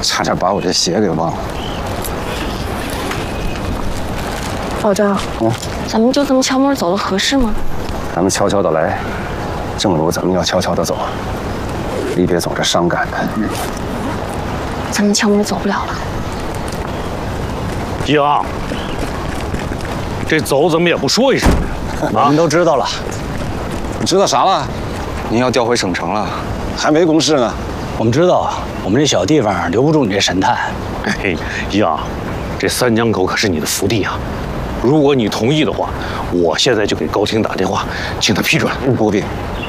差点把我这鞋给忘了。 老张，咱们就这么悄摸走了合适吗？ 咱们悄悄的来，正如咱们要悄悄的走，离别总是伤感的。 咱们悄摸走不了了。 一阳，这走怎么也不说一声？ 我们都知道了。 你知道啥了？ 您要调回省城了？ 还没公示呢。 我们知道，我们这小地方留不住你这神探。 嘿，一阳，这三江口可是你的福地啊！如果你同意的话，我现在就给高卿打电话，请他批准。 不必，